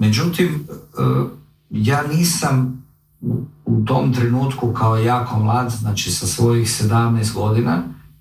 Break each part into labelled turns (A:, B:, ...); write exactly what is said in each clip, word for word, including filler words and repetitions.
A: Međutim, ja nisam u tom trenutku kao jako mlad, znači sa svojih sedamnaest godina,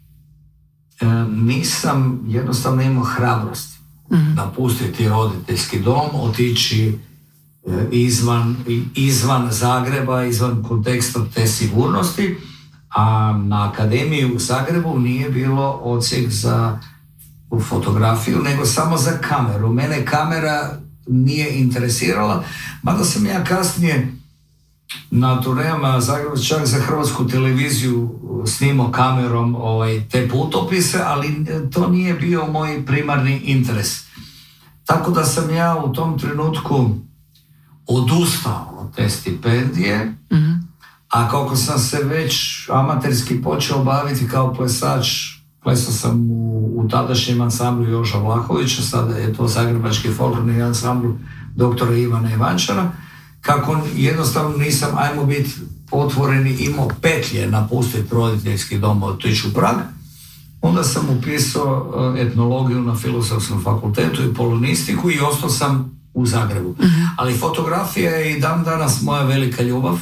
A: nisam jednostavno imao hrabrosti mm-hmm. napustiti roditeljski dom, otići izvan, izvan Zagreba, izvan konteksta te sigurnosti, a na akademiji u Zagrebu nije bilo odsjek za fotografiju, nego samo za kameru. Mene kamera nije interesirala, mada sam ja kasnije na turnejama Zagreba, čak za Hrvatsku televiziju snimao kamerom ovaj, te putopise, ali to nije bio moj primarni interes. Tako da sam ja u tom trenutku odustao od te stipendije, mm-hmm. a kako sam se već amaterski počeo baviti kao plesač, plesao sam u, u tadašnjem ansamblu Joža Vlahovića, sada je to Zagrebački folklorni ansambl doktora Ivana Ivančara, kako jednostavno nisam, ajmo biti otvoreni, imao petlje napustiti roditeljski dom, otići u Prag, onda sam upisao etnologiju na Filozofskom fakultetu i polonistiku i ostao sam u Zagrebu. Mm-hmm. Ali fotografija je i dan danas moja velika ljubav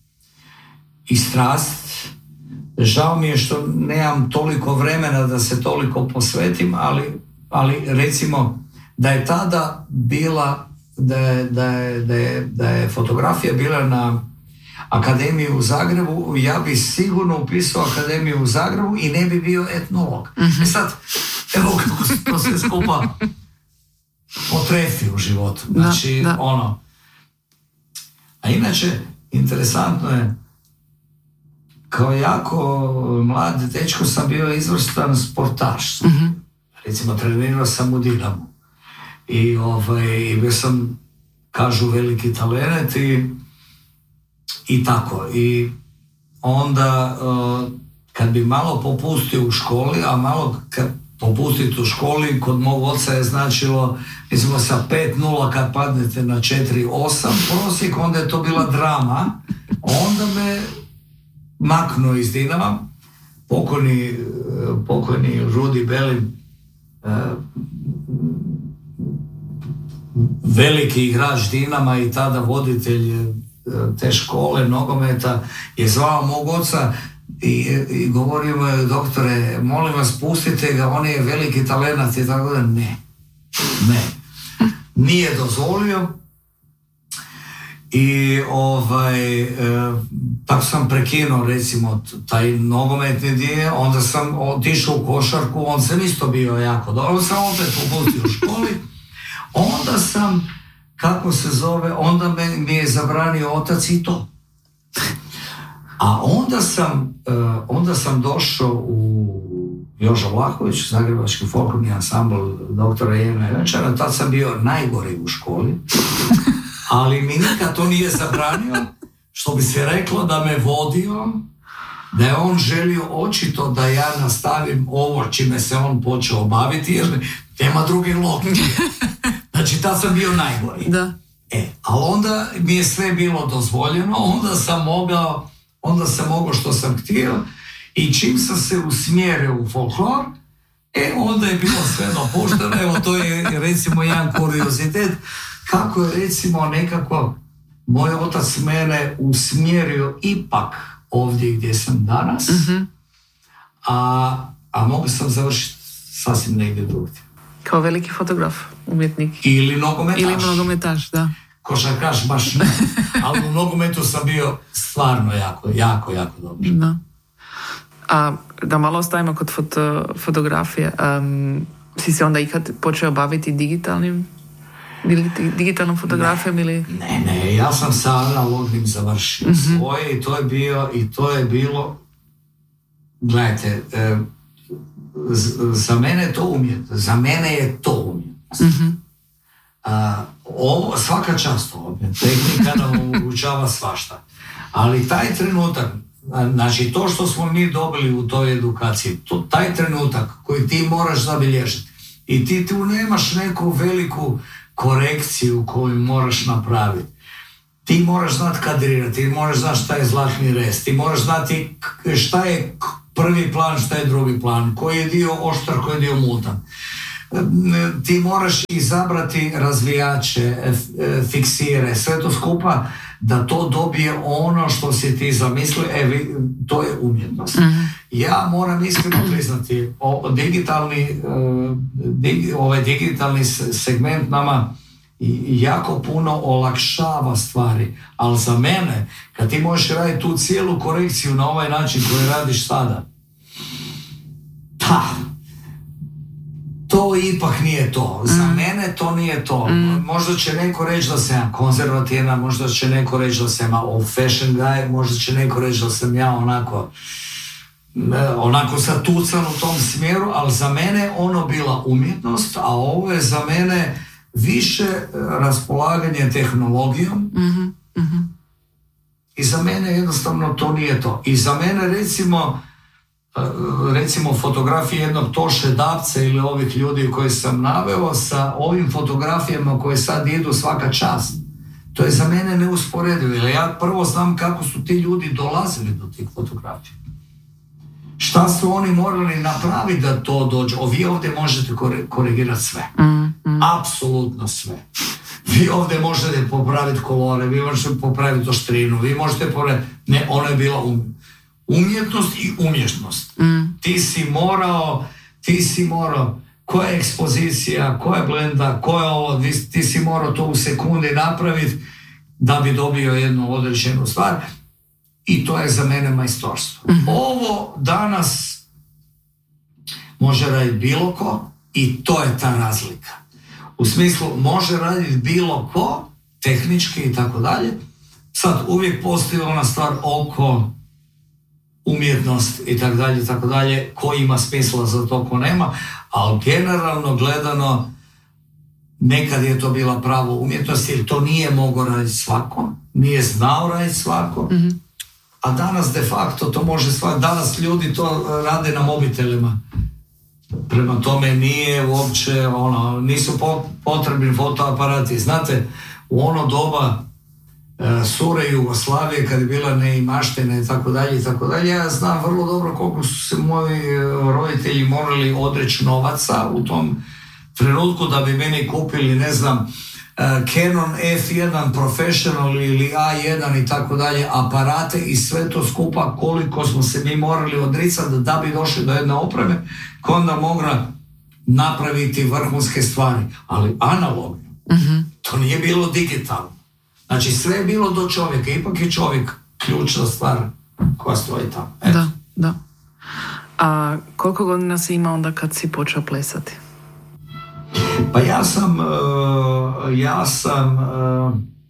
A: i strast. Žao mi je što nemam toliko vremena da se toliko posvetim, ali, ali recimo da je tada bila, da je, da je, da je, da je fotografija bila na akademiji u Zagrebu, ja bi sigurno upisao akademiju u Zagrebu i ne bi bio etnolog. Mm-hmm. E sad, evo kako se to sve skupa potrefi u životu. Znači, da, da. ono. A inače, interesantno je, kao jako mlad dečko sam bio izvrstan sportaš. Mm-hmm. Recimo, trenirao sam u Dinamu. I ovaj, bio sam, kažu, veliki talent i, i tako. I onda, uh, kad bi malo popustio u školi, a malo kad popustiti u školi, kod mog oca je značilo, recimo, sa pet nula kad padnete na četiri osam prosjek, onda je to bila drama. Onda me maknuo iz Dinama, pokojni, pokojni Rudi Belin, veliki igrač Dinama i tada voditelj te škole nogometa, je zvao mog oca i, i govorio mu je, doktore, molim vas, pustite ga, on je veliki talent i tako da. Ne, ne, nije dozvolio. I ovaj, e, tako sam prekinuo recimo taj nogometni dio, onda sam otišao u košarku, on sam isto bio jako dobro, onda sam opet popustio u školi, onda sam, kako se zove, onda me, mi je zabranio otac i to. A onda sam, e, onda sam došao u Joža Vlahović, Zagrebački folklorni ansambl doktora Ivana Ivančara, tad sam bio najgori u školi. Ali mi nikad to nije zabranio, što bi se reklo da me vodio, da je on želio očito da ja nastavim ovo čime se on počeo baviti, jer nema druge logike. Znači, tad sam bio najgori. Da. E, ali onda mi je sve bilo dozvoljeno, onda sam mogao, onda sam mogao što sam htio i čim sam se usmjerio u folklor, e, onda je bilo sve dopušteno. Evo, to je recimo jedan kuriozitet. Kako je recimo nekako moj otac mene usmjerio ipak ovdje gdje sam danas, mm-hmm. a, a mogu sam završiti sasvim negdje drugdje.
B: Kao veliki fotograf, umjetnik.
A: Ili nogometaš.
B: Ili nogometaš, da.
A: Košarkaš baš ne, ali u nogometu sam bio stvarno jako, jako, jako dobro.
B: Da. A da malo ostavimo kod foto, fotografije, um, si se onda ikad počeo baviti digitalnim digitalnom fotografijom
A: ne,
B: ili?
A: Ne, ne, ja sam sa analognim završio mm-hmm. svoje i to je bio, i to je bilo, gledajte, e, z, za mene je to umjetnost, za mene je to umjetnost. Mm-hmm. A, ovo, svaka čast ovdje, tehnika nam omogućava svašta, ali taj trenutak, znači to što smo mi dobili u toj edukaciji, to, taj trenutak koji ti moraš zabilježiti i ti tu nemaš neku veliku korekciju koju moraš napraviti. Ti moraš znati kadrirati, ti moraš znati šta je zlatni rez, ti moraš znati šta je prvi plan, šta je drugi plan, koji je dio oštar, koji je dio mutan. ti moraš izabrati razvijače, fiksire, sve to skupa da to dobije ono što si ti zamislio, e, to je umjetnost. Mm-hmm. Ja moram iskreno priznati, o, digitalni, dig, ovaj digitalni segment nama jako puno olakšava stvari, ali za mene, kad ti možeš raditi tu cijelu korekciju na ovaj način koji radiš sada, pa, to ipak nije to. Za mm. mene to nije to. Mm. Možda će neko reći da sam ja konzervativna, možda će neko reći da sam ja old fashion guy, možda će neko reći da sam ja onako onako zatucan u tom smjeru, ali za mene ono bila umjetnost, a ovo je za mene više raspolaganje tehnologijom.
B: Mm-hmm. Mm-hmm.
A: I za mene jednostavno to nije to. I za mene recimo recimo fotografije jednog Toše Dapca ili ovih ljudi koje sam naveo sa ovim fotografijama koje sad idu svaka čast. To je za mene neusporedivo. Jer ja prvo znam kako su ti ljudi dolazili do tih fotografija. Šta su oni morali napraviti da to dođe? O, vi ovdje možete korigirati sve. Mm, mm. Apsolutno sve. Vi ovdje možete popraviti kolore, vi možete popraviti oštrinu, vi možete popraviti... Ne, ono je bila um... umjetnost i umješnost. Mm. Ti si morao, ti si morao, koja je ekspozicija, koja je blenda, koja je ovo, ti si morao to u sekundi napraviti da bi dobio jednu određenu stvar. I to je za mene majstorstvo. Mm. Ovo danas može raditi bilo ko i to je ta razlika. U smislu, može raditi bilo ko, tehnički i tako dalje. Sad, uvijek postoji ona stvar oko umjetnost i tako dalje i tako dalje, ko ima smisla za to, ko nema, ali generalno gledano nekad je to bila pravo umjetnost jer to nije mogao raditi svako, nije znao raditi svako, mm-hmm. a danas de facto to može svako, danas ljudi to rade na mobitelima. Prema tome nije uopće, ono, nisu potrebni fotoaparati. Znate, u ono doba sure Jugoslavije, kad je bila neimaština i tako dalje i tako dalje, ja znam vrlo dobro koliko su se moji roditelji morali odreći novaca u tom trenutku da bi meni kupili, ne znam, Canon F jedan Professional ili A jedan i tako dalje aparate i sve to skupa, koliko smo se mi morali odricati da bi došli do jedne opreme koja onda mogla napraviti vrhunske stvari, ali analogno. Mm-hmm. To nije bilo digitalno. Znači sve je bilo do čovjeka, ipak je čovjek ključna stvar koja stoji tamo. Eto.
B: Da, da. A koliko godina si imao onda kad si počeo plesati?
A: Pa ja sam, uh, ja sam uh,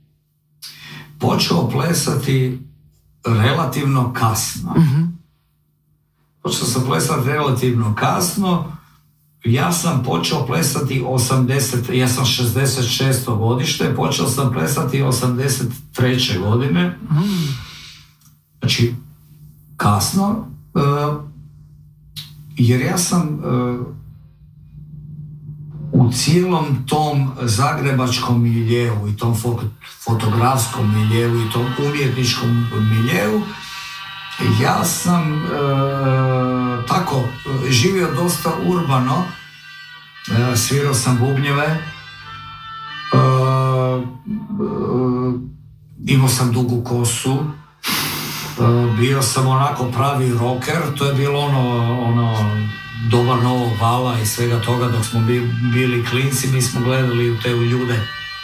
A: počeo plesati relativno kasno. Mm-hmm. Počeo sam plesati relativno kasno. Ja sam počeo plesati osamdeset, ja sam šezdeset šesto godište, počeo sam plesati osamdeset treće godine. Mm. Znači, kasno, uh, jer ja sam uh, u cijelom tom zagrebačkom miljeu i tom fo- fotografskom miljeu i tom umjetničkom miljeu, ja sam e, tako živio dosta urbano, e, svirao sam bubnjeve, e, e, imao sam dugu kosu, e, bio sam onako pravi rocker, to je bilo ono, ono doba novog vala i svega toga, dok smo bili, bili klinci, mi smo gledali u te ljude.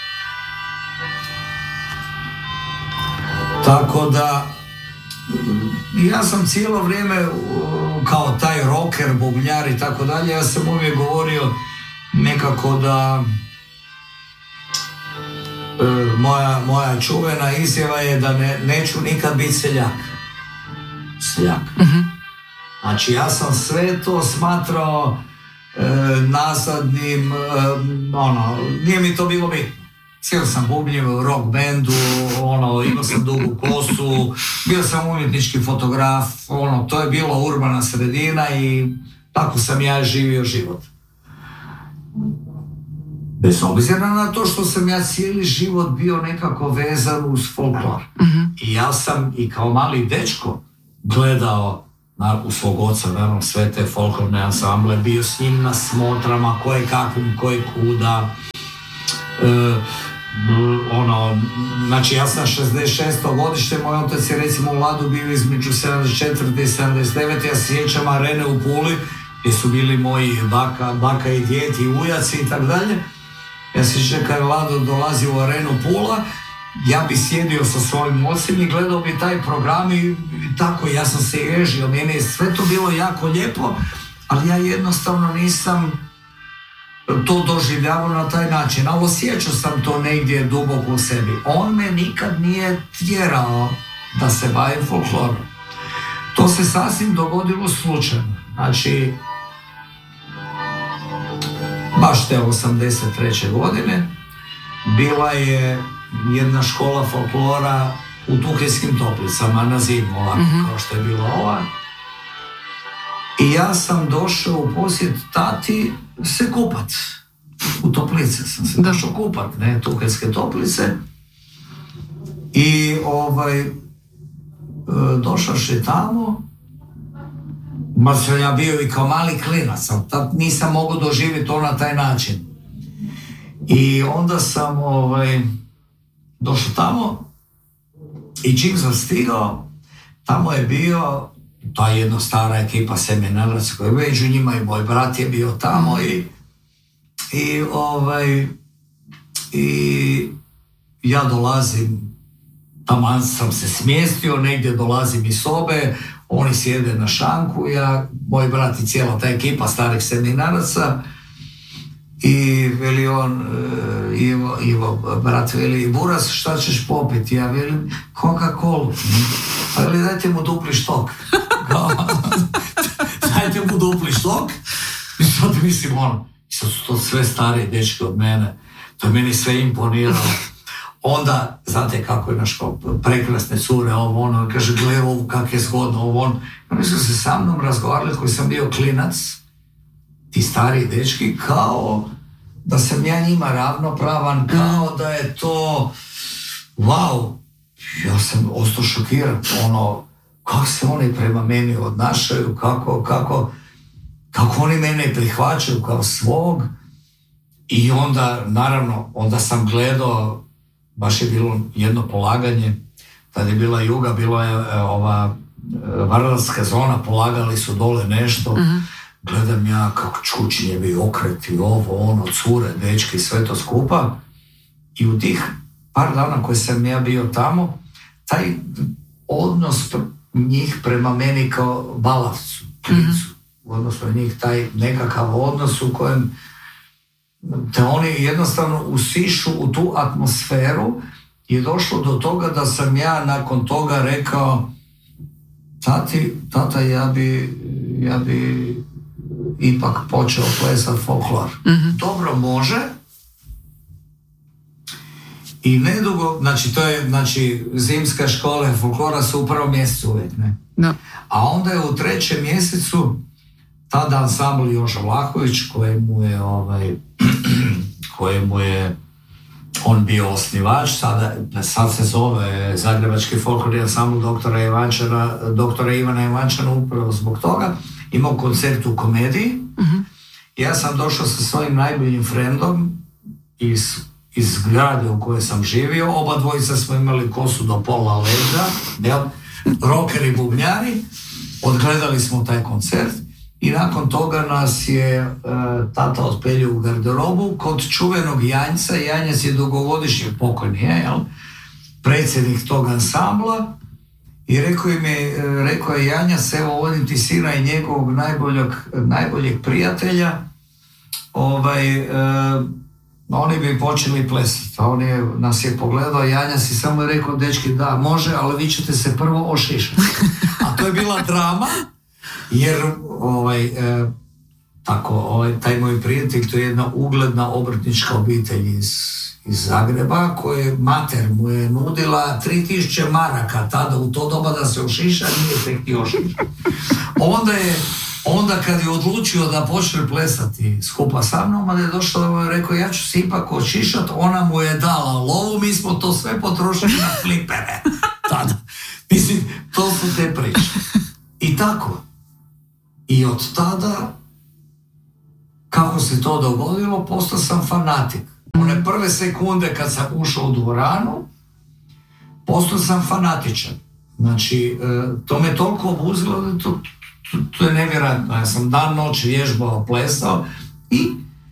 A: Tako da ja sam cijelo vrijeme kao taj rocker, bubnjar i tako dalje, ja sam uvijek govorio nekako da e, moja, moja čuvena izjava je da ne, neću nikad biti seljak. Seljak. Mm-hmm. Znači ja sam sve to smatrao e, nasadnim, e, ono, nije mi to bilo bitno. Svirao sam bubnjeve u rock bandu, ono, imao sam dugu kosu, bio sam umjetnički fotograf, ono, to je bila urbana sredina i tako sam ja živio život. Bez obzira na to što sam ja cijeli život bio nekako vezan uz folklor. Mm-hmm. I ja sam i kao mali dečko gledao na, u svog oca, naravno, sve te folklorne ansamble, bio s njim na smotrama, koje kakvim, koje kuda, e, ono, znači ja sam šezdeset šesto godište, moj otac je recimo u Ladu bio između sedamdeset četvrte i sedamdeset devete Ja se sjećam arene u Puli, gdje su bili moji baka, baka i djed i ujaci i tako dalje. Ja se sjećam kad Lado dolazi u arenu Pula, ja bi sjedio sa svojim ocem i gledao bi taj program i tako, ja sam se ježio, meni je sve to bilo jako lijepo, ali ja jednostavno nisam to doživljavao na taj način, ali osjećao sam to negdje duboko u sebi. On me nikad nije tjerao da se bavim folklorom. To se sasvim dogodilo slučajno. Znači, baš te osamdeset treće godine bila je jedna škola folklora u Tuhetskim Toplicama, na zimu, ovako, mm-hmm. kao što je bila ova. I ja sam došao u posjet tati se kupat. U Toplice sam se došao kupat, ne, Tuhetske Toplice. I ovaj, došavši tamo, ma sam ja bio i kao mali klinac, tad nisam mogao doživjeti to na taj način. I onda sam ovaj, došao tamo i čim sam stigao, tamo je bio ta jedna stara ekipa seminaraca koja je među njima i moj brat je bio tamo i, i, ovaj, i ja dolazim, taman sam se smjestio, negdje dolazim iz sobe, oni sjede na šanku, ja, moj brat i cijela ta ekipa starih seminaraca i veli on, Ivo, Ivo brat veli, Buras, šta ćeš popiti? Ja velim, Coca-Cola. Pa veli, dajte mu dupli štok. Dajte mu dupli štok. I sad mislim, ono, sad su to sve stari dečki od mene, to je meni sve imponiralo. Onda, znate kako je naš prekrasne cure, ovo ono, kaže, gle ovo kak je zgodno, ovo on. Oni su se sa mnom razgovarali koji sam bio klinac, ti stari dečki, kao da sam ja njima ravnopravan, kao da je to, wow, ja sam ostao šokiran, ono, kako se oni prema meni odnašaju, kako, kako, kako oni mene prihvaćaju kao svog. I onda, naravno, onda sam gledao, baš je bilo jedno polaganje, tad je bila Juga, bila je ova vardarska zona, polagali su dole nešto, uh-huh. Gledam ja kako čučnjevi okreti, ovo, ono, cure, dečki, sve to skupa. I u tih par dana koje sam ja bio tamo, taj odnos njih prema meni kao balavcu, klicu, mm-hmm. odnosno njih taj nekakav odnos u kojem te oni jednostavno usišu u tu atmosferu, je došlo do toga da sam ja nakon toga rekao, tati, tata, ja bi, ja bi ipak počeo plesat folklor. Mm-hmm. Dobro, može. I nedugo, znači to je, znači zimska škola folklora su u prvom mjesecu uvijek, ne? No. A onda je u trećem mjesecu tada ansambl Joža Vlahović, kojemu je ovaj, kojemu je on bio osnivač, sada, sad se zove Zagrebački folklorni ansambl doktora Ivančana, doktora Ivana Ivančana, upravo zbog toga, imao koncert u Komediji. Uh-huh. Ja sam došao sa svojim najboljim frendom iz, iz grade u kojoj sam živio, oba dvojica smo imali kosu do pola leđa, jel? Rockeri, bubnjari, odgledali smo taj koncert i nakon toga nas je e, tata otpelio u garderobu kod čuvenog Janjca. Janjac je dugogodišnji pokojni, jel? Predsjednik tog ansambla. I rekao, im je, rekao je Janjac, evo vodim ti sina i njegovog najboljeg, najboljeg prijatelja, ovaj, e, oni bi počeli plesati. A on je, nas je pogledao, Janjac i samo je rekao, dečki, da, može, ali vi ćete se prvo ošišati. A to je bila drama, jer ovaj, e, tako, ovaj, taj moj prijatelj, to je jedna ugledna obrtnička obitelj iz iz Zagreba, koje mater mu je nudila tri tisuće maraka tada u to doba da se ošiša, nije se htio ošiša. Onda je, onda kad je odlučio da počne plesati skupa sa mnom, onda je došao i rekao, ja ću se ipak ošišat, ona mu je dala lovu, mi smo to sve potrošili na flipere tada. Mislim, to su te priče. I tako. I od tada, kako se to dogodilo, postao sam fanatik. One prve sekunde kad sam ušao u dvoranu, postao sam fanatičan. Znači, to me toliko obuzilo da to, to, to je nevjerojatno. Ja sam dan noć vježbao, plesao i,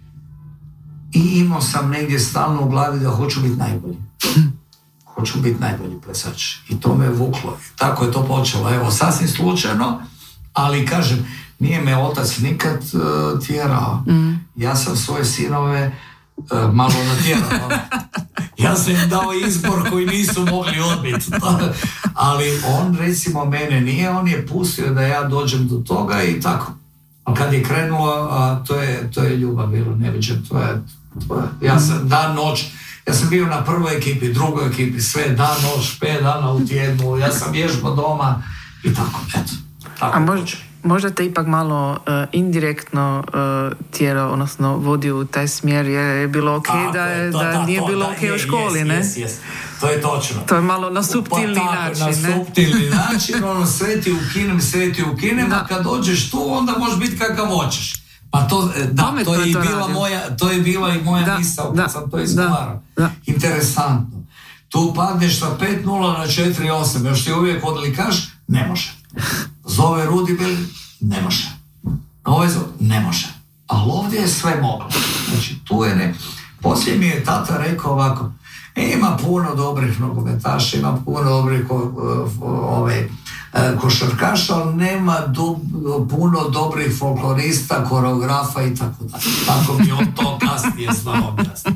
A: i imao sam negdje stalno u glavi da hoću biti najbolji. Hoću biti najbolji plesač. I to me vuklo. Tako je to počelo. Evo, sasvim slučajno, ali kažem, nije me otac nikad uh, tjerao. Mm. Ja sam svoje sinove uh, malo natjerao. Ja sam im dao izbor koji nisu mogli odbiti. Ali on, recimo, mene nije, on je pustio da ja dođem do toga i tako. A kad je krenulo, a, to, je, to je ljubav bilo, ne viđem, to je, to je. Ja sam dan, noć, ja sam bio na prvoj ekipi, drugoj ekipi, sve dan, noć, pet dana u tjednu, ja sam vježbao doma i tako, eto. Tako.
B: A možda, možda te ipak malo uh, indirektno uh, tjerao, odnosno vodio u taj smjer, je, je bilo ok
A: tako,
B: da, je,
A: to,
B: da
A: da,
B: nije
A: to,
B: bilo
A: da,
B: ok
A: je,
B: u školi,
A: yes,
B: ne?
A: Yes, yes. To je točno.
B: To je malo na suptilni
A: pa, tako,
B: način,
A: na
B: ne?
A: Na suptilni način, ono, sve ti ukinem, sve ti ukinem, a kad dođeš tu, onda možeš biti kakav hoćeš. Pa to, da, to je, to, bila moja, to je bila i moja misao kad sam to izgovarao. Interesantno. Tu padneš na pet nula na četiri osam, još ti uvijek odlikaš, ne može. Zove Rudi Bili, ne može. Ovaj zove, ne može. Ali ovdje je sve moglo. Znači, tu je ne... Poslije mi je tata rekao ovako, e, ima puno dobrih nogometaša, ima puno dobrih ko, ove, košarkaša, ali nema do, puno dobrih folklorista, koreografa i tako dalje. Tako mi on to kasnije znao objasniti.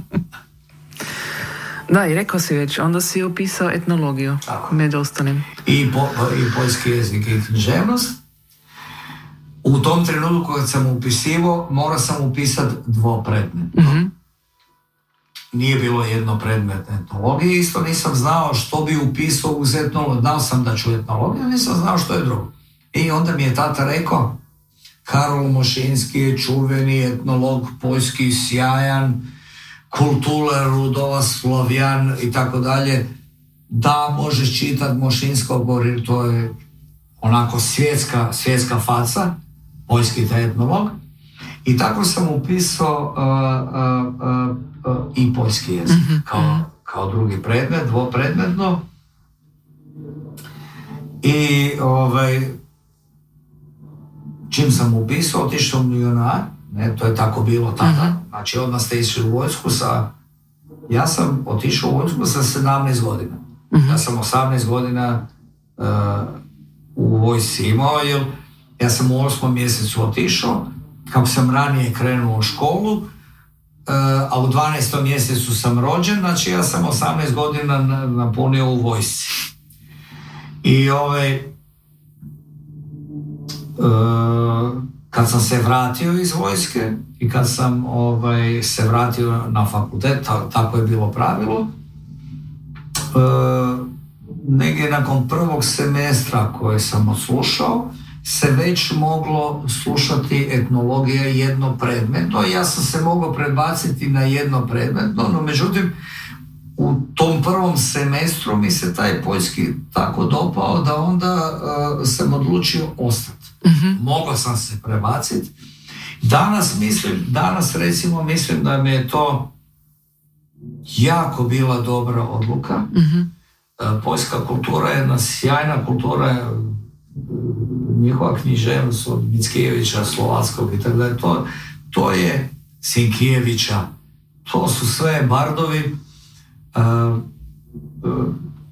B: Da, i rekao si već, onda si upisao etnologiju, među ostalim.
A: I, po, i poljski jezik i književnost. U tom trenutku kad sam upisivo, morao sam upisati dvopredmetno. Mm-hmm. Nije bilo jedno predmetne etnologije, isto nisam znao što bi upisao uz etnologiju. Znao sam da ću etnologiju, nisam znao što je drugo. I onda mi je tata rekao, Karol Mošinski je čuveni etnolog, poljski, sjajan, kultura, Rudova, Slovjan i tako dalje. Da, možeš čitati Mošinskog, to je onako svjetska, svjetska faca, poljski taj etnolog. I tako sam upisao uh, uh, uh, uh, i poljski jezik mm-hmm. kao, kao drugi predmet, dvopredmetno. I ovaj, čim sam upisao, otišao u Junar, ne, to je tako bilo tada, mm-hmm. znači odmah ste išli u vojsku sa, ja sam otišao u vojsku sa sedamnaest godina. Mm-hmm. Ja sam osamnaest godina uh, u vojsci imao, jer ja sam u osmom mjesecu otišao, kako sam ranije krenuo u školu, uh, a u dvanaestom mjesecu sam rođen, znači ja sam osamnaest godina napunio u vojsci. I ovaj, uh, kad sam se vratio iz vojske i kad sam ovaj, se vratio na fakultet, tako je bilo pravilo, uh, negdje nakon prvog semestra koje sam odslušao, se već moglo slušati etnologija jednopredmetno. Ja sam se mogao prebaciti na jednopredmetno, no međutim u tom prvom semestru mi se taj poljski tako dopao da onda uh, sam odlučio ostati. Mm-hmm. Mogao sam se prebaciti. Danas mislim, danas recimo mislim da mi je to jako bila dobra odluka. Mm-hmm. Uh, poljska kultura je jedna sjajna kultura, njihova književnost od Mickijevića, Slovatskog i tako dalje, to, to je Sinkijevića, to su sve bardovi uh, uh,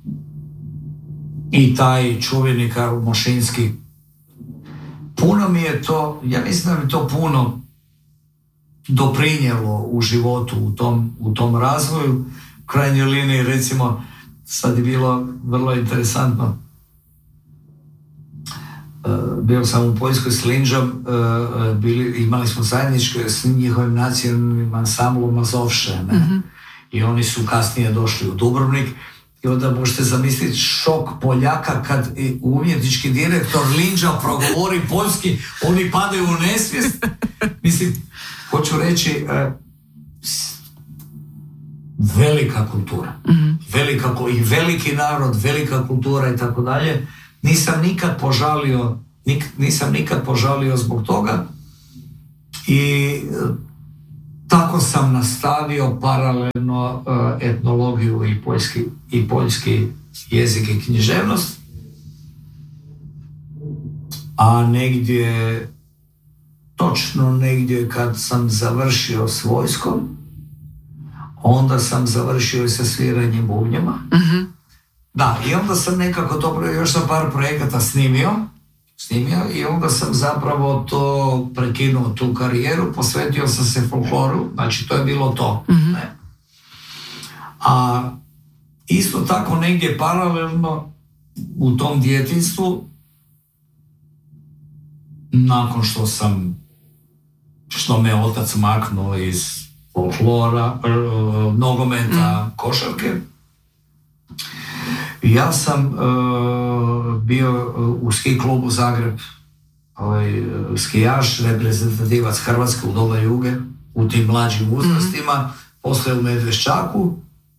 A: i taj čuveni Karol Mošinski. Puno mi je to, ja mislim da mi to puno doprinijelo u životu, u tom, u tom razvoju. U krajnjoj liniji, recimo, sad je bilo vrlo interesantno. Uh, bio sam u Poljskoj s Linđom, uh, bili, imali smo zajedničke s njihovim nacionalnim ansamblom Mazovše, ne? Mm-hmm. I oni su kasnije došli u Dubrovnik i onda možete zamisliti šok Poljaka kad umjetnički direktor Linđa progovori poljski, oni padaju u nesvijest. Mislim, hoću reći, uh, velika kultura, mm-hmm. velika, i veliki narod, velika kultura i tako dalje. Nisam nikad požalio nik, nisam nikad požalio zbog toga i tako sam nastavio paralelno uh, etnologiju i poljski, i poljski jezik i književnost, a negdje, točno negdje kad sam završio s vojskom, onda sam završio i sa sviranjem bubnjeva.
B: Mm-hmm.
A: Da, i onda sam nekako to, još sam par projekata snimio, snimio i onda sam zapravo to prekinuo, tu karijeru, posvetio sam se folkloru, znači to je bilo to.
B: Mm-hmm.
A: Ne? A isto tako negdje paralelno u tom djetinjstvu, nakon što sam, što me otac maknuo iz folklora, nogometa, mm. košarke, ja sam uh, bio u ski klubu Zagreb, ovaj, skijaš, reprezentativac Hrvatske u doba Juge, u tim mlađim uzrastima, mm. poslije u Medveščaku,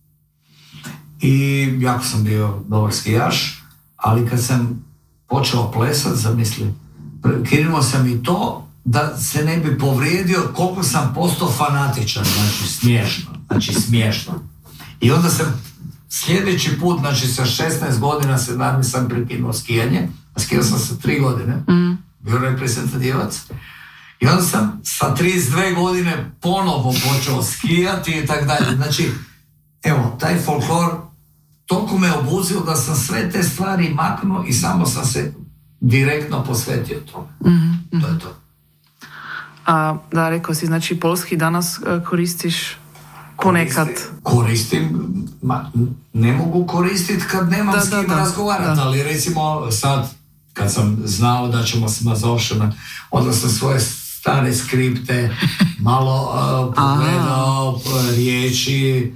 A: i jako sam bio dobar skijaš, ali kad sam počeo plesat, zamisli, krenuo sam i to da se ne bi povrijedio koliko sam postao fanatičan, znači smiješno, znači smiješno. I onda sam sljedeći put, znači sa šesnaest godina, sedamnaest sam prekinuo skijanje, a skijao sam sa tri godine, mm. bio reprezentativac. I onda sam sa trideset dvije godine ponovo počeo skijati i tako dalje. Znači, evo, taj folklor toliko me obuzio da sam sve te stvari maknuo i samo sam se direktno posvetio tome.
B: Mm-hmm.
A: To je to.
B: A da, rekao si, znači polski danas koristiš ponekad?
A: Koristim, koristim ma, ne mogu koristiti kad nemam
B: da,
A: s kim
B: da, da,
A: razgovarati, ali recimo sad, kad sam znao da ćemo s Mazovšama, onda sam svoje stare skripte malo uh, pogledao, riječi,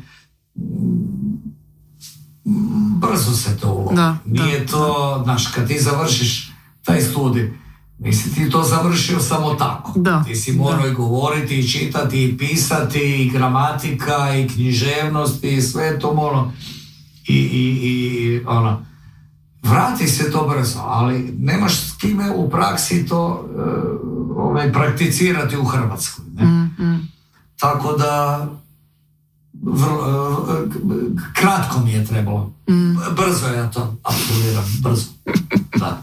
A: brzo se to ulovi. Nije
B: da,
A: to,
B: da.
A: Znaš, kad ti završiš taj studij, nisi ti to završio samo tako.
B: Da,
A: ti si morao
B: da.
A: i govoriti, i čitati, i pisati, i gramatika, i književnost, i sve to morao. I, i, i ono, vrati se to brzo, ali nemaš s kime u praksi to uh, ovaj, prakticirati u Hrvatskoj. Ne?
B: Mm, mm.
A: Tako da vr, uh, kratko mi je trebalo. Mm. Brzo ja to apsoliram, brzo. Da.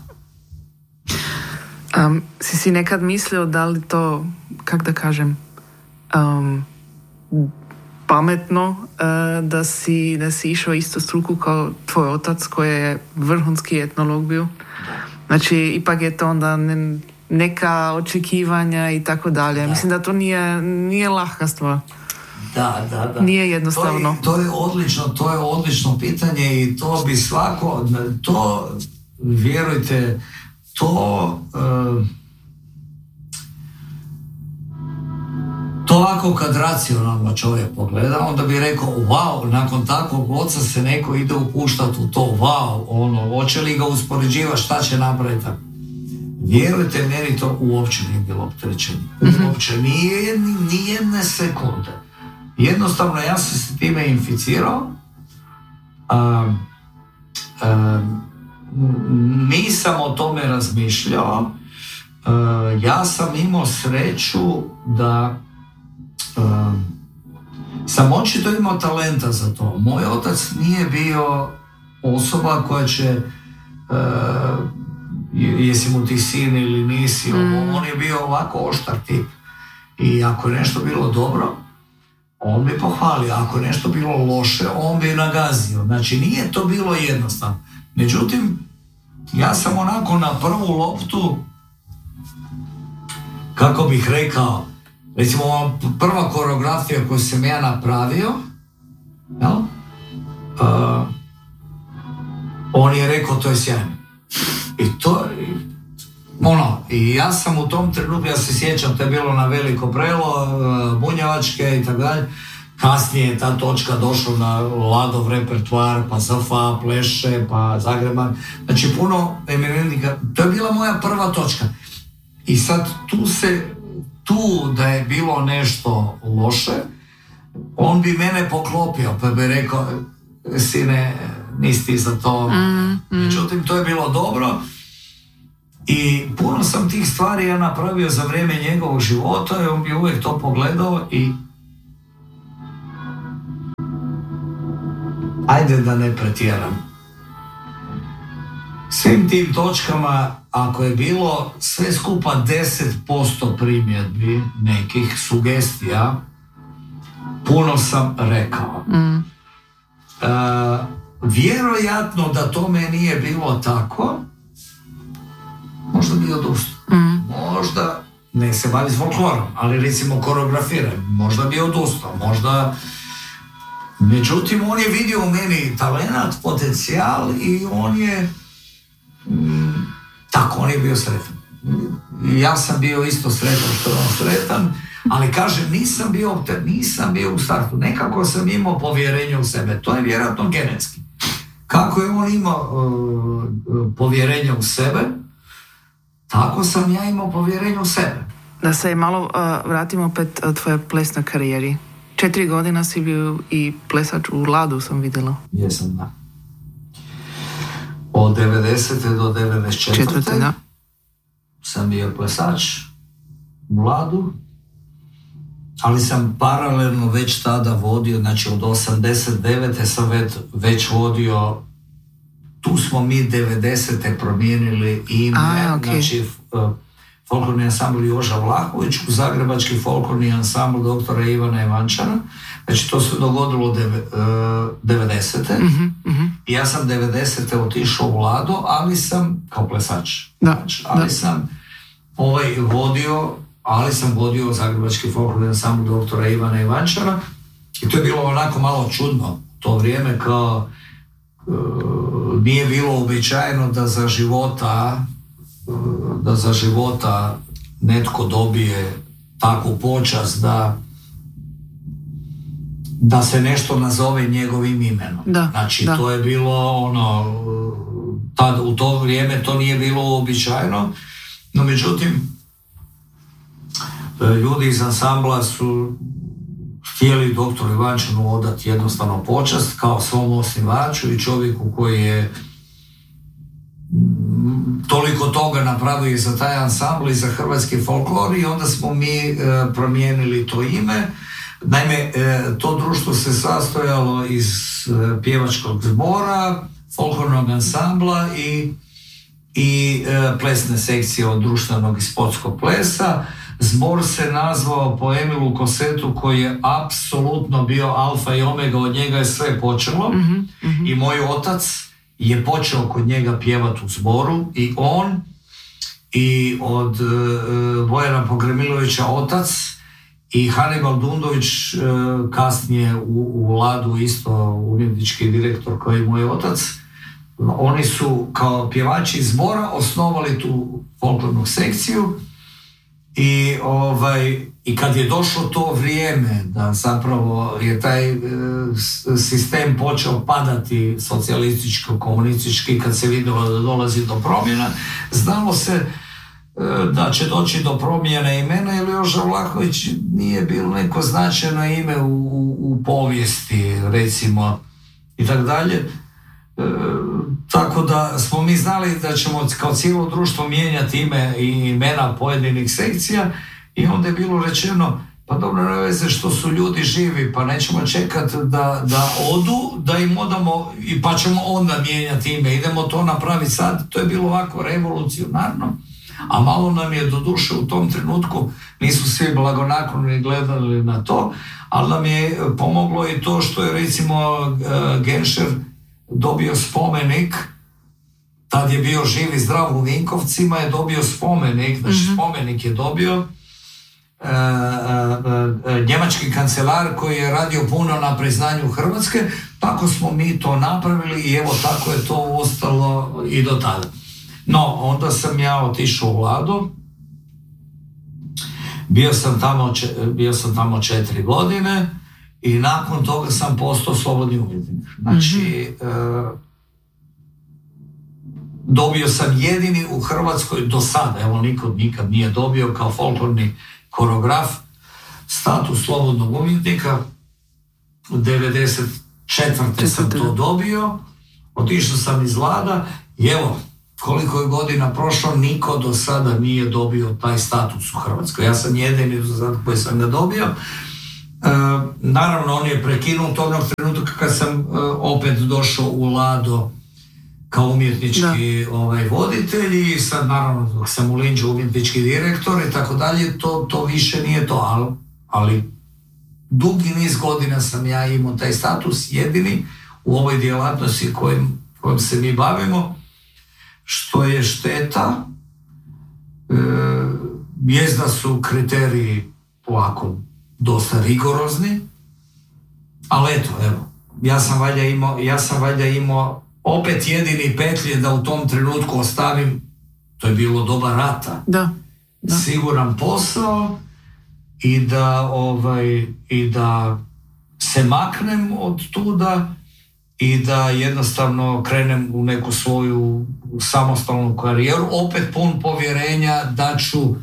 B: Um, si si nekad mislio da li to, kak da kažem, um, pametno uh, da si, da si išao istu struku kao tvoj otac koji je vrhunski etnolog bio? Znači, ipak je to onda ne, neka očekivanja i tako dalje. Mislim da to nije, nije lahka stvar.
A: Da, da, da.
B: Nije jednostavno.
A: To je, to je odlično, to je odlično pitanje i to bi svako, to, vjerujte, to uh, to ako kad racionalno čovjek pogleda, onda bi rekao, wow, nakon takvog oca se neko ide upuštati u to, wow, ono, hoće li ga uspoređivati, šta će napraviti. Vjerujte, meni to uopće nije bilo opterećenje. Mm-hmm. Uopće, nije ni jedne sekunde. Jednostavno, ja sam se time inficirao, um, um, nisam o tome razmišljao, uh, ja sam imao sreću da uh, sam očito imao talenta za to. Moj otac nije bio osoba koja će uh, jesi mu ti sin ili nisi, mm. on je bio ovako oštar tip i ako je nešto bilo dobro, on bi pohvalio, ako je nešto bilo loše, on bi nagazio. Znači nije to bilo jednostavno. Međutim, ja sam onako na prvu loptu, kako bih rekao, recimo prva koreografija koju sam ja napravio, jel? Uh, on je rekao to je sjajno. I to ono, i ja sam u tom trenutku, ja se sjećam, to je bilo na Veliko Brelo, Bunjevačke i tako dalje. Kasnije je ta točka došla na Ladov repertoar, pa Zafa, Pleše, pa Zagreban. Znači puno eminentnika. To je bila moja prva točka. I sad tu se, tu da je bilo nešto loše, on bi mene poklopio, pa bi rekao, sine, nisi ti za to. Mm, mm. Međutim, to je bilo dobro. I puno sam tih stvari ja napravio za vrijeme njegovog života i on bi uvijek to pogledao i ajde da ne pretjeram. Svim tim točkama, ako je bilo sve skupa deset posto primjedbi, nekih sugestija, puno sam rekao. Mm. Uh, vjerojatno da tome nije bilo tako, možda bi odustao. Mm. Možda, ne se bavi s folklorom, ali recimo koreografiranje, možda bi odustao, možda... Međutim, on je vidio u meni talenat, potencijal i on je mm, tako, on je bio sretan. Ja sam bio isto sretan što je on sretan, ali kažem, nisam bio, nisam bio u startu. Nekako sam imao povjerenje u sebe. To je vjerojatno genetski. Kako je on imao uh, povjerenje u sebe, tako sam ja imao povjerenje u sebe.
B: Da se malo uh, vratimo opet uh, tvojoj plesnoj karijeri. Četiri godina si bio i plesač u Ladu, sam vidjela.
A: Jesam, da. Od devedesete do devedeset četvrte. Četvrte, da. Sam bio plesač u Ladu, ali sam paralelno već tada vodio, znači od osamdeset devete sam već, već vodio, tu smo mi devedesete promijenili ime, A, okay. znači folklorni ansambl Joža Vlahović u zagrebački folklorni ansambl doktora Ivana Ivančana. Znači to se dogodilo devedesete. Mm-hmm, mm-hmm. I ja sam devedesete otišao u Lado, ali sam kao plesač.
B: Da,
A: znači, ali
B: da.
A: sam ovaj vodio, ali sam vodio zagrebački folklorni ansambl doktora Ivana Ivančana. I to je bilo onako malo čudno. To vrijeme kao uh, nije bilo uobičajeno da za života da za života netko dobije takvu počast da da se nešto nazove njegovim imenom.
B: Da,
A: znači
B: da.
A: To je bilo ono tad, u to vrijeme to nije bilo uobičajeno, no međutim ljudi iz ansambla su htjeli doktoru Ivančanu odati jednostavno počast kao svom osnivaču i čovjeku koji je toliko toga napravio za taj ansambl i za hrvatski folklor i onda smo mi e, promijenili to ime. Naime, e, to društvo se sastojalo iz e, pjevačkog zbora, folklornog ansambla i, i e, plesne sekcije od društvenog i sportskog plesa. Zbor se nazvao po Emilu Kosetu koji je apsolutno bio alfa i omega, od njega je sve počelo. Mm-hmm, mm-hmm. I moj otac je počeo kod njega pjevati u zboru i on i od uh, Bojana Pogremilovića otac i Hanibal Dundović uh, kasnije u, u Ladu isto umjetnički direktor koji je moj otac. Oni su kao pjevači zbora osnovali tu folklornu sekciju i ovaj i kad je došlo to vrijeme da zapravo je taj e, sistem počeo padati socijalističko, komunistički, kad se vidjelo da dolazi do promjena, znalo se e, da će doći do promjene imena, jer Joža Vlahović nije bilo neko značajno ime u, u, u povijesti, recimo, i tako dalje. E, tako da smo mi znali da ćemo kao cijelo društvo mijenjati ime i imena pojedinih sekcija. I onda je bilo rečeno, pa dobro, ne veze što su ljudi živi, pa nećemo čekati da, da odu, da im odamo, i pa ćemo onda mijenjati ime, idemo to napraviti sad. To je bilo ovako revolucionarno, a malo nam je doduše u tom trenutku, nisu svi blagonakloni gledali na to, ali nam je pomoglo i to što je recimo Genšer dobio spomenik, tad je bio živ i zdrav u Vinkovcima, je dobio spomenik, znači mm-hmm. spomenik je dobio Uh, uh, uh, njemački kancelar koji je radio puno na priznanju Hrvatske, tako smo mi to napravili i evo tako je to ostalo i do tada. No, onda sam ja otišao u Lado, bio sam tamo, bio sam tamo četiri godine i nakon toga sam postao slobodni umjetnik. Znači, mm-hmm. uh, dobio sam jedini u Hrvatskoj do sada, evo niko nikad nije dobio kao folklorni koreograf status slobodnog umjetnika. U devedeset četvrte sam to dobio, otišao sam iz Lada i evo, koliko je godina prošlo, niko do sada nije dobio taj status u Hrvatskoj. Ja sam jedini do sada koji sam ga dobio. E, naravno, on je prekinut onog trenutka kad sam e, opet došao u Lado kao umjetnički ovaj, voditelj i sad naravno dok sam u Linđu umjetnički direktor i tako dalje, to, to više nije to, ali, ali dugi niz godina sam ja imao taj status jedini u ovoj djelatnosti kojim, kojim se mi bavimo, što je šteta. E, jest da su kriteriji ovako dosta rigorozni, ali eto, evo, ja sam valjda imao, ja sam valjda imao opet jedini petlje da u tom trenutku ostavim, to je bilo doba rata,
B: da, da.
A: siguran posao i da, ovaj, i da se maknem od tuda i da jednostavno krenem u neku svoju samostalnu karijeru, opet pun povjerenja da ću e,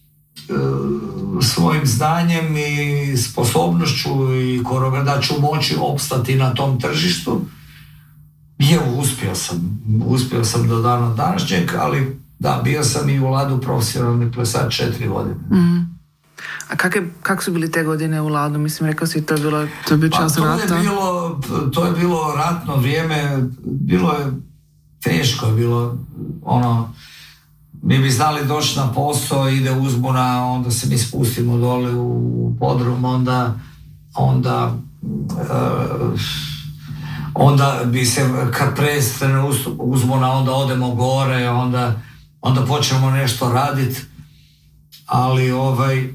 A: svojim znanjem i sposobnošću i da ću moći opstati na tom tržištu. I evo, uspio sam, uspio sam do dana današnjeg, ali da, bio sam i u Ladu profesionalni plesač četiri godine.
B: Mm. A kak, je, kak su bili te godine u Ladu? Mislim, rekao si, to je bilo, to je bio čas
A: pa,
B: rata.
A: To je, bilo, to je bilo ratno vrijeme, bilo je teško, je bilo ono, mi bi znali doći na posao, ide uzbuna, onda se mi spustimo dole u podrum, onda onda uh, onda bi se, kad prestane uzbuna, onda odemo gore, onda, onda počnemo nešto raditi, ali ovaj,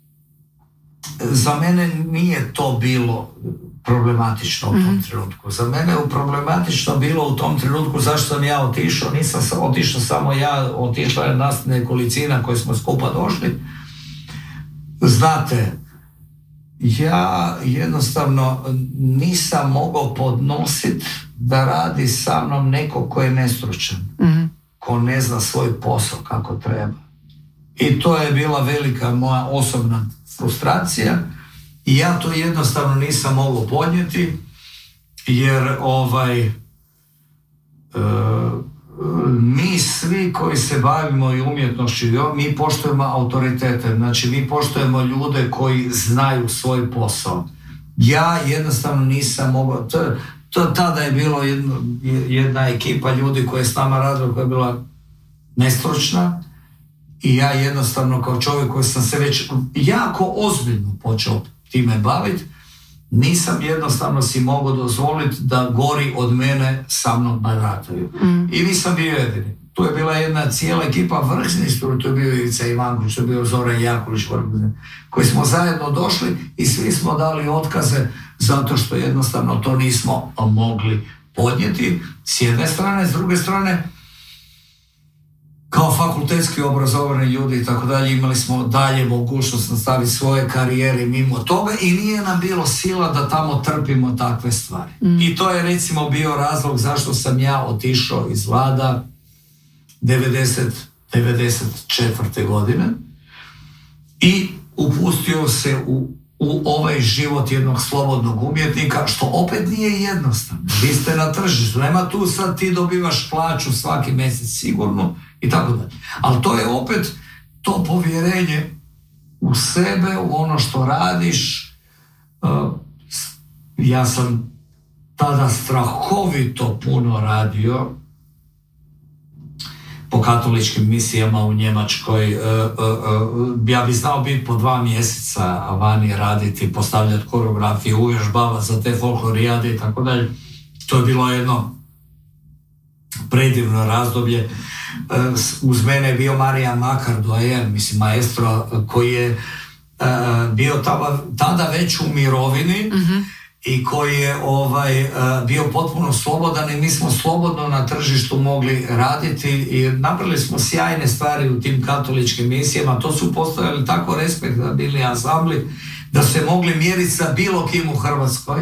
A: za mene nije to bilo problematično u tom mm-hmm. trenutku. Za mene je problematično bilo u tom trenutku zašto sam ja otišao. Nisam otišao samo ja, otišla je nas nekolicina koji smo skupa došli. Znate, ja jednostavno nisam mogao podnositi da radi sa mnom neko ko je nestručan, mm-hmm. ko ne zna svoj posao kako treba. I to je bila velika moja osobna frustracija i ja to jednostavno nisam mogao podnijeti, jer ovaj, e, mi svi koji se bavimo i umjetnošću, mi poštujemo autoritete, znači mi poštujemo ljude koji znaju svoj posao. Ja jednostavno nisam mogao, to, to tada je bilo jedna, jedna ekipa ljudi koja je s nama radila, koja je bila nestručna, i ja jednostavno kao čovjek koji sam se već jako ozbiljno počeo time baviti, nisam jednostavno si mogao dozvoliti da gori od mene sa mnom barataju. Mm. I nisam bio jedini. Tu je bila jedna cijela ekipa vrhnih, tu je bio Ivica Ivanković, tu je bio Zoran Jakulić, koji smo zajedno došli i svi smo dali otkaze zato što jednostavno to nismo mogli podnijeti. S jedne strane, s druge strane, kao fakultetski obrazovani ljudi i tako dalje, imali smo dalje mogućnost nastaviti svoje karijere mimo toga i nije nam bilo sila da tamo trpimo takve stvari. Mm. I to je recimo bio razlog zašto sam ja otišao iz Lada devedeset, devedeset četvrte godine i upustio se u, u ovaj život jednog slobodnog umjetnika, što opet nije jednostavno. Vi ste na tržištu, nema tu sad ti dobivaš plaću svaki mjesec sigurno i tako dalje. Ali to je opet to povjerenje u sebe, u ono što radiš. Uh, ja sam tada strahovito puno radio po katoličkim misijama u Njemačkoj. Uh, uh, uh, ja bi znao biti po dva mjeseca vani raditi, postavljati koreografiju, uvježbavati za te folklorijade i tako dalje. To je bilo jedno predivno razdoblje. Uz mene je bio Marijan Makar, doajen, mislim maestro, koji je uh, bio tada, tada već u mirovini, mm-hmm. i koji je ovaj, uh, bio potpuno slobodan i mi smo slobodno na tržištu mogli raditi i napravili smo sjajne stvari u tim katoličkim misijama. To su postojali tako respektabilni ansambli da se mogli mjeriti sa bilo kim u Hrvatskoj.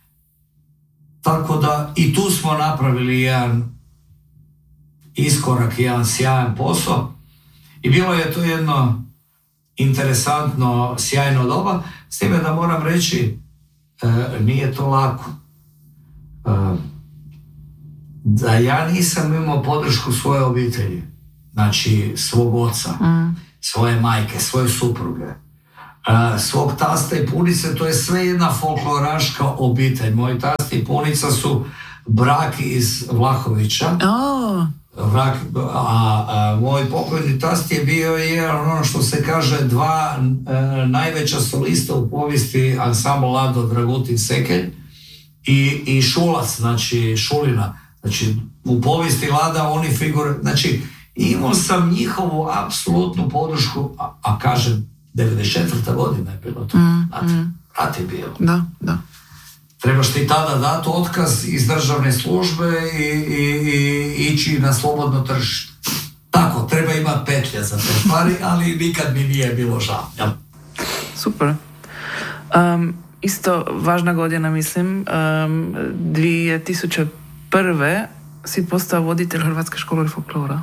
A: Tako da i tu smo napravili jedan iskorak, jedan sjajan posao i bilo je to jedno interesantno, sjajno doba, s time da moram reći, e, nije to lako. E, da ja nisam imao podršku svoje obitelji, znači svog oca, mm. svoje majke, svoje supruge, uh, svog tasta i punice, to je sve jedna folkloraška obitelj. Moji tasta i punica su brak iz Vlahovića,
B: oh.
A: Vrak, a, a moj pokojni tast je bio je ono što se kaže dva e, najveća solista u povijesti, ansambl Lado, Dragutin, Sekelj i, i Šulac, znači Šulina, znači u povijesti Lada oni figure, znači imao sam njihovu apsolutnu podršku, a, a kažem devedeset četvrta godina je bilo to,
B: mm,
A: znate,
B: mm.
A: rat je bio.
B: Da, da.
A: Trebaš ti tada dati otkaz iz državne službe i, i, i ići na slobodno tržište. Tako, treba imati petlje za te stvari, ali nikad mi nije bilo žao. Ja.
B: Super. Um, isto važna godina, mislim, um, dvije tisuće prve si postao voditelj Hrvatske škole folklora.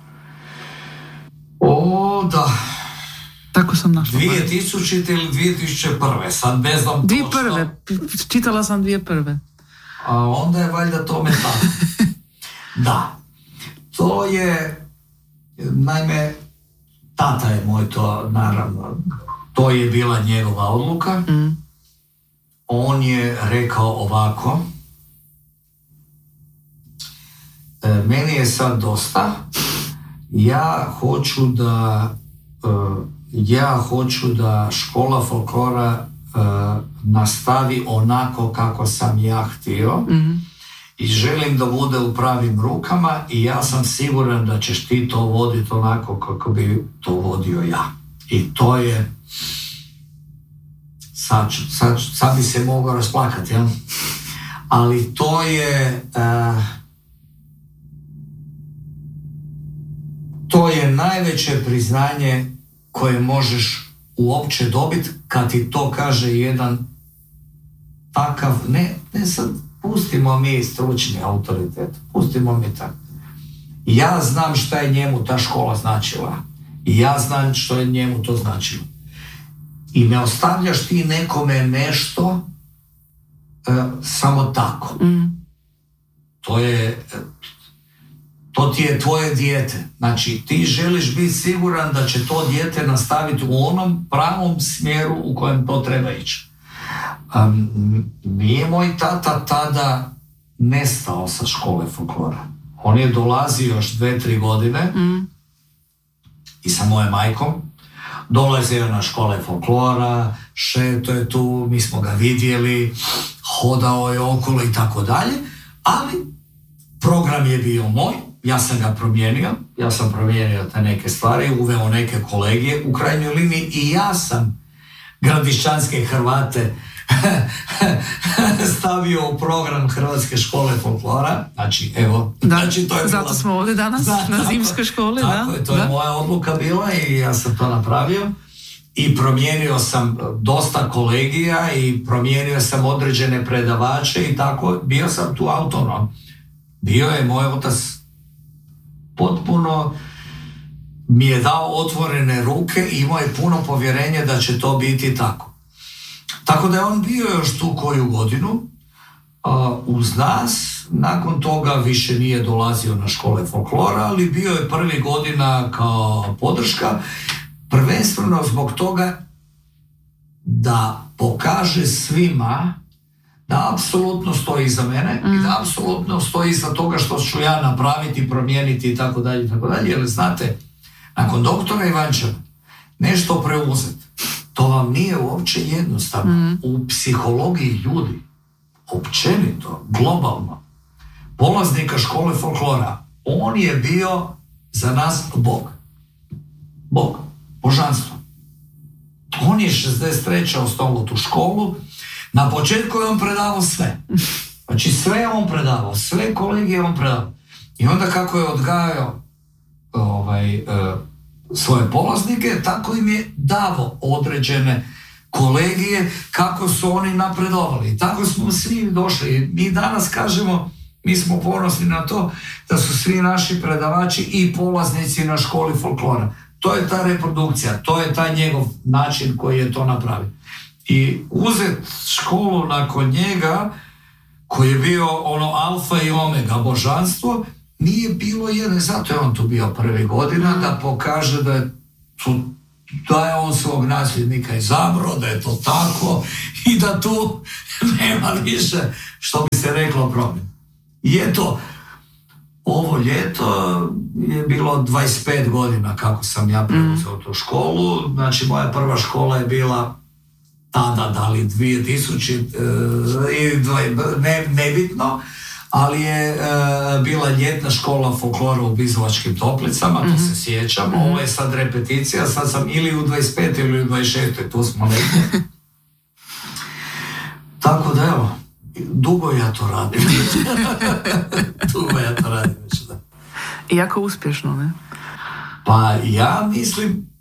A: O, da.
B: Tako sam našla.
A: dvije tisućite ili dvije tisuće prve, sad ne znam
B: dvije
A: točno.
B: prve, čitala sam dvije prve.
A: A onda je valjda tome tako. Da. To je, naime, tata je moj to, naravno, to je bila njegova odluka. Mm. On je rekao ovako, e, meni je sad dosta, ja hoću da e, ja hoću da škola folklora uh, nastavi onako kako sam ja htio mm-hmm. i želim da bude u pravim rukama i ja sam siguran da ćeš ti to voditi onako kako bi to vodio ja. I to je sad, sad, sad bi se mogao rasplakati, jel? Ali to je uh, to je najveće priznanje koje možeš uopće dobiti kad ti to kaže jedan takav, ne, ne sad, pustimo mi stručni autoritet, pustimo mi tako. Ja znam šta je njemu ta škola značila i ja znam što je njemu to značilo. I ne ostavljaš ti nekome nešto uh, samo tako. Mm. To je... To ti je tvoje dijete. Znači, ti želiš biti siguran da će to dijete nastaviti u onom pravom smjeru u kojem to treba ići. Um, nije moj tata tada nestao sa škole folklora. On je dolazio još dve, tri godine mm. i sa moje majkom. Dolazio na škole folklora, šeto je tu, mi smo ga vidjeli, hodao je okolo i tako dalje, ali program je bio moj. Ja sam ga promijenio, ja sam promijenio te neke stvari, uveo neke kolegije u krajnjoj liniji i ja sam gradišćanske Hrvate stavio u program Hrvatske škole folklora, znači evo,
B: da,
A: znači to je
B: zato
A: bila,
B: smo ovdje danas da, na zimskoj školi,
A: tako
B: da.
A: Je, to
B: da.
A: je moja odluka bila i ja sam to napravio i promijenio sam dosta kolegija i promijenio sam određene predavače i tako, bio sam tu autonom. Bio je moj otac potpuno mi je dao otvorene ruke i imao je puno povjerenje da će to biti tako. Tako da je on bio još tu koju godinu uh, uz nas, nakon toga više nije dolazio na škole folklora, ali bio je prvi godina kao podrška, prvenstveno zbog toga da pokaže svima da apsolutno stoji iza mene mm. i da apsolutno stoji iza toga što ću ja napraviti, promijeniti i tako dalje i tako dalje. Jer znate, nakon doktora Ivančeva nešto preuzeti, to vam nije uopće jednostavno. Mm. U psihologiji ljudi, općenito, globalno, polaznika škole folklora, on je bio za nas Bog. Bog, božanstvo. On je šezdeset treće osnovao tu školu. Na početku je on predavao sve. Znači sve je on predavao, sve kolegije je on predavao. I onda kako je odgajao ovaj, e, svoje polaznike, tako im je davao određene kolegije kako su oni napredovali. Tako smo svi došli. Mi danas kažemo, mi smo ponosni na to da su svi naši predavači i polaznici na školi folklora. To je ta reprodukcija, to je taj njegov način koji je to napravio. I uzeti školu nakon njega koji je bio ono alfa i omega božanstvo, nije bilo jedne, zato je on tu bio prvi godina, da pokaže da je, tu, da je on svog nasljednika izabrao, da je to tako i da tu nema više, što bi se reklo, problem. I eto, ovo ljeto je bilo dvadeset pet godina kako sam ja preuzeo tu školu, znači moja prva škola je bila tada, da li dvije tisuće, ne, nebitno, ali je uh, bila ljetna škola folklora u Bizovačkim Toplicama, mm-hmm. to se sjećam, mm-hmm. ovo je sad repeticija, sad sam ili u dvadeset pet ili u dvadeset šest, tu smo negdje. Tako da evo, dugo ja to radim. dugo ja to radim već, da.
B: I jako uspješno, ne?
A: Pa ja mislim,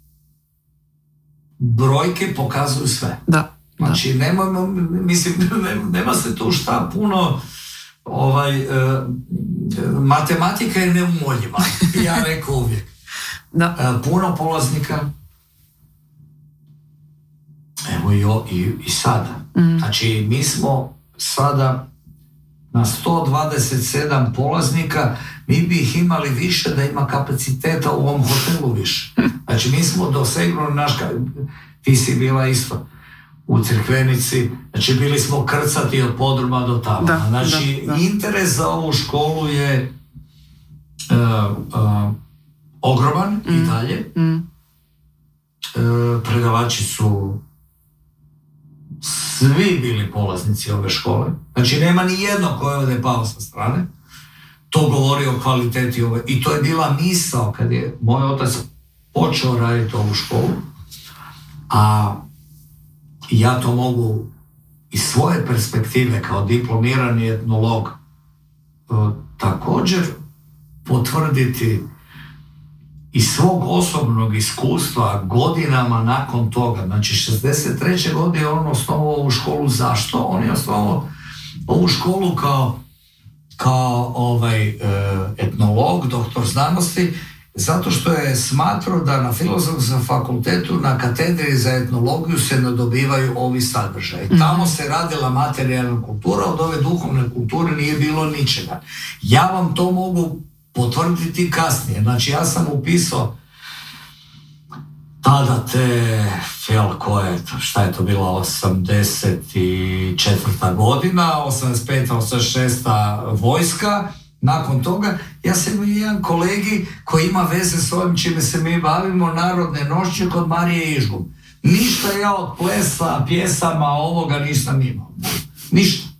A: brojke pokazuju sve.
B: Da.
A: Znači,
B: da.
A: Nema, mislim, nema se tu šta puno, ovaj, uh, matematika je neumoljiva, ja rekao uvijek.
B: Da.
A: Uh, puno polaznika, evo i, o, i, i sada. Mm. Znači, mi smo sada na sto dvadeset sedam polaznika, mi bi ih imali više da ima kapaciteta u ovom hotelu više. Znači, mi smo dosegnuli naš, ti si bila isto u Crikvenici, znači bili smo krcati od podruma do tamo. Znači, da, da. Interes za ovu školu je uh, uh, ogroman mm. i dalje. Mm. Uh, predavači su svi bili polaznici ove škole. Znači, nema ni jedno koje ovdje je pao sa strane. To govori o kvaliteti ove. I to je bila misao kad je moj otac počeo raditi ovu školu. A ja to mogu iz svoje perspektive kao diplomirani etnolog također potvrditi iz svog osobnog iskustva godinama nakon toga. Znači, šezdeset treće godine on osnovao ovu školu. Zašto? On je osnovao ovu školu kao, kao ovaj, etnolog, doktor znanosti, zato što je smatrao da na Filozofskom fakultetu na katedri za etnologiju se ne dobivaju ovi sadržaji. Tamo se radila materijalna kultura, od ove duhovne kulture nije bilo ničega. Ja vam to mogu potvrditi kasnije. Znači, ja sam upisao tada te, jel, ko je, šta je to bilo, osamdeset četvrta godina, osamdeset peta osamdeset šesta vojska. Nakon toga, ja sam imao jedan kolegi koji ima veze s ovim čime se mi bavimo, narodne nošnje kod Marije Ižgum. Ništa ja od plesa, pjesama, ovoga nisam imao. Ništa.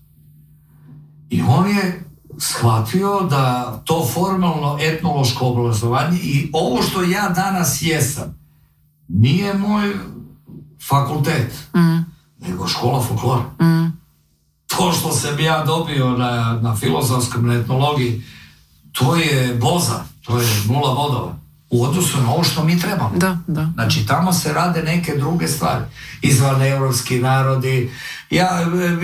A: I on je shvatio da to formalno etnološko obrazovanje i ovo što ja danas jesam, nije moj fakultet, mm. nego škola folklora. Mm. To što sam ja dobio na, na filozofskom, na etnologiji, to je boza, to je nula bodova u odnosu na ovo što mi trebamo.
B: Da, da.
A: Znači, tamo se rade neke druge stvari. Izvan evropski narodi. Ja,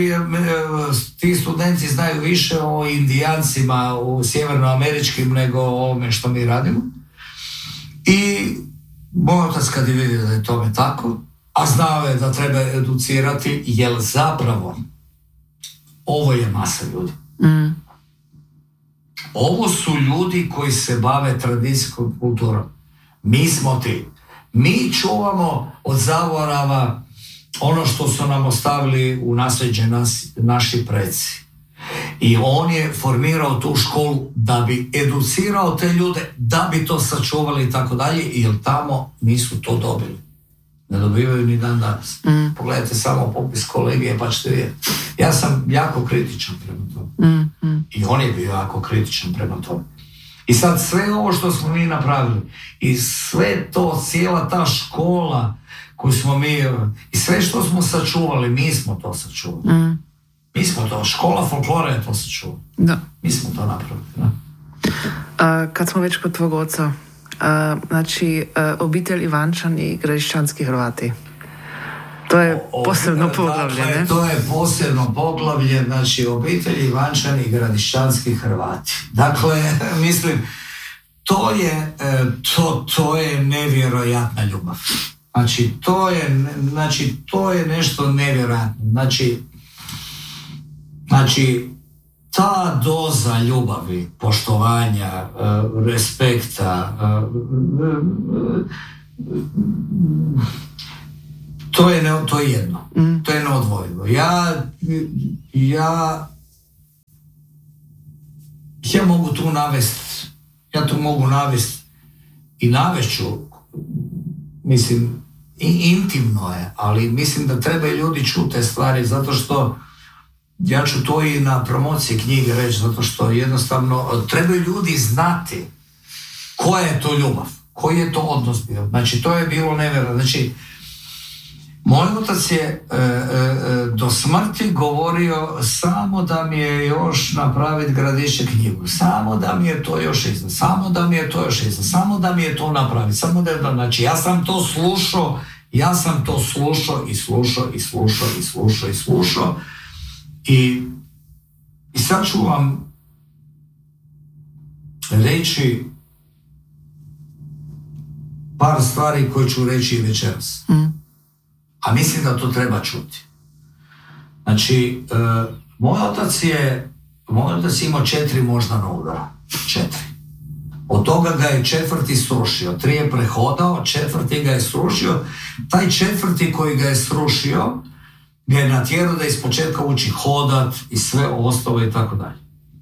A: ti studenti znaju više o indijancima u sjevernoameričkim nego o ovome što mi radimo. I moj otac kad je vidio da je tome tako, a znao je da treba educirati, jer zapravo ovo je masa ljudi. Mm. Ovo su ljudi koji se bave tradicijskom kulturom. Mi smo ti. Mi čuvamo od zaborava ono što su nam ostavili u nasljeđe nas, naši preci. I on je formirao tu školu da bi educirao te ljude, da bi to sačuvali i tako dalje, jer tamo nisu to dobili. Ne dobivaju ni dan danas. Mm. Pogledajte samo popis kolegije pa ćete vidjeti. Ja sam jako kritičan prema tome. Mm, mm. I on je bio jako kritičan prema tome. I sad sve ovo što smo mi napravili i sve to, cijela ta škola koju smo mi, i sve što smo sačuvali, mi smo to sačuvali. Mm. Mi smo to, škola folklora je to sačuvala.
B: Da.
A: Mi smo to napravili. Da.
B: A, kad smo već kod tvog oca, a, znači a, obitelj Ivančan i Gradišćanski Hrvati. To je posebno poglavlje,
A: dakle,
B: ne?
A: To je posebno poglavlje, znači obitelj Ivančan i Gradišćanski Hrvati. Dakle, mislim, to je, to, to je nevjerojatna ljubav. Znači, to je, znači, to je nešto nevjerojatno. Znači, znači, ta doza ljubavi, poštovanja, respekta, to je, ne, to je jedno. Mm. To je neodvojivo. Ja, ja, ja mogu tu navesti, ja tu mogu navesti i navešću, mislim, i intimno je, ali mislim da treba i ljudi čuti te stvari, zato što ja ću to i na promociji knjige reći, zato što jednostavno trebaju ljudi znati koja je to ljubav, koji je to odnos bio. Znači, to je bilo nevjerojatno. Znači, moj otac je e, e, do smrti govorio samo da mi je još napraviti Gradišće knjigu, samo da mi je to još izda, samo da mi je to još izda, samo da mi je to napraviti, samo da, znači, ja sam to slušao, ja sam to slušao i slušao i slušao i slušao i slušao i, i sad ću vam reći par stvari koje ću reći i večeras. Mm. A mislim da to treba čuti. Znači, e, moj otac je, moj otac imao četiri moždana udara. Četiri. Od toga ga je četvrti srušio. Tri je prehodao, četvrti ga je srušio. Taj četvrti koji ga je srušio ga je natjerao da ispočetka uči hodat i sve ostalo i tako dalje.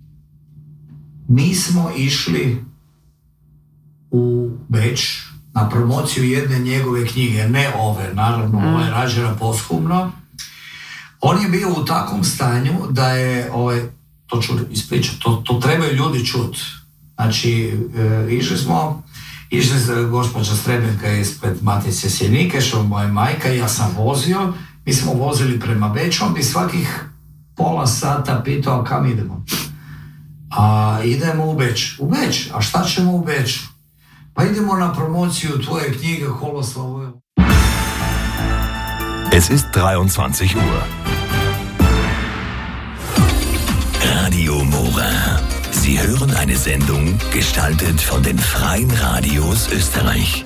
A: Mi smo išli u Beč na promociju jedne njegove knjige, ne ove, naravno, mm. ova je rađena posthumno. On je bio u takvom stanju da je, ovaj, to ću ispričati, to, to trebaju ljudi čuti. Znači, e, išli smo, išli se gospođa Strebenka ispred Matice Sjenike, što moja majka, ja sam vozio, mi smo vozili prema Beču, on bi svakih pola sata pitao kam idemo. A idemo u Beč. U Beč, a šta ćemo u Beču? Pa idemo na promociju tvoje knjige Holoslavo.
C: Es ist dreiundzwanzig Uhr. Radio Mora. Sie hören eine Sendung, gestaltet von den Freien Radios Österreich.